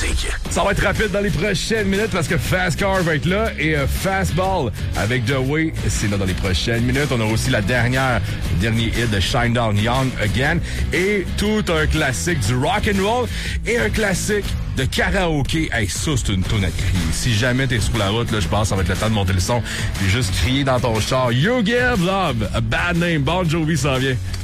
musique. Ça va être rapide dans les prochaines minutes parce que Fast Car va être là et Fastball avec The Way, c'est là dans les prochaines minutes. On a aussi le dernier hit de Shinedown Young Again et tout un classique du rock and roll et un classique de karaoké. Hey, ça, c'est une toune à crier. Si jamais t'es sur la route, là, je pense que ça va être le temps de monter le son et juste crier dans ton char. You Give Love, a Bad Name. Bon Jovi s'en vient.